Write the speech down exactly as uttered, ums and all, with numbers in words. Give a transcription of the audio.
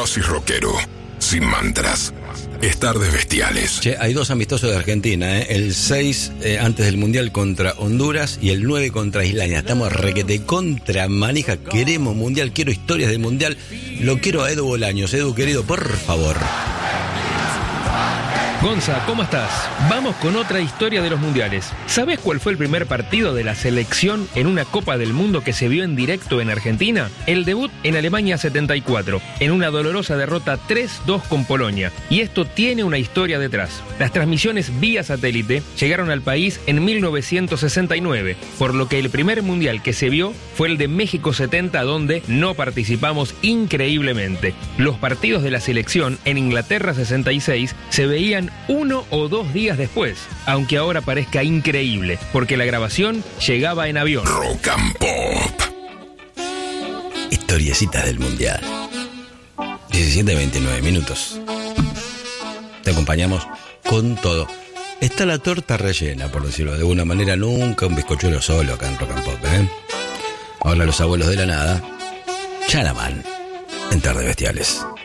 oasis rockero, sin mantras. Es Tardes Bestiales. Che, hay dos amistosos de Argentina, ¿eh? El seis eh, antes del Mundial contra Honduras y el nueve contra Islandia. Estamos requete contra manija. Queremos Mundial, quiero historias del Mundial. Lo quiero a Edu Bolaños. Edu, querido, por favor. Gonza, ¿cómo estás? Vamos con otra historia de los mundiales. ¿Sabés cuál fue el primer partido de la selección en una Copa del Mundo que se vio en directo en Argentina? El debut en Alemania setenta y cuatro, en una dolorosa derrota tres dos con Polonia. Y esto tiene una historia detrás. Las transmisiones vía satélite llegaron al país en mil novecientos sesenta y nueve, por lo que el primer mundial que se vio fue el de México setenta, donde no participamos increíblemente. Los partidos de la selección en Inglaterra sesenta y seis se veían uno o dos días después, aunque ahora parezca increíble, porque la grabación llegaba en avión. Rock and Pop. Historiecitas del Mundial. diecisiete a veintinueve minutos. Te acompañamos con todo. Está la torta rellena, por decirlo de alguna manera. Nunca un bizcochuelo solo acá en Rock and Pop, ¿eh? Ahora los abuelos de la nada. Chalaman en Tardes Bestiales.